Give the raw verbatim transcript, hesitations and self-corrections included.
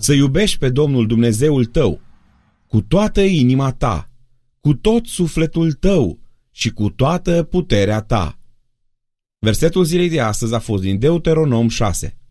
să iubești pe Domnul Dumnezeul tău cu toată inima ta, cu tot sufletul tău și cu toată puterea ta. Versetul zilei de astăzi a fost din Deuteronom șase.